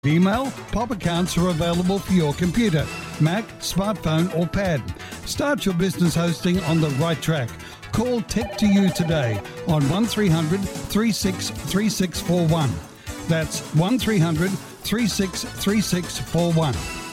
Email, pop accounts are available for your computer, Mac, smartphone or pad. Start your business hosting on the right track. Call Tech2You today on 1300 363641. That's 1300 363641.